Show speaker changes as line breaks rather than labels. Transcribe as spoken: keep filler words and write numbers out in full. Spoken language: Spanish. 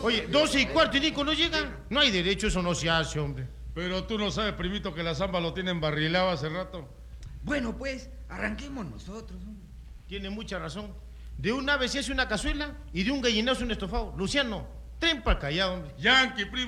Oye, doce y cuarto y Nico no llegan. No hay derecho, eso no se hace, hombre.
Pero tú no sabes, primito, que la zamba lo tienen barrilado hace rato.
Bueno, pues, arranquemos nosotros, hombre.
Tiene mucha razón. De un ave se hace una cazuela y de un gallinazo un estofado. Luciano, tren para callado, hombre.
Yankee, primo.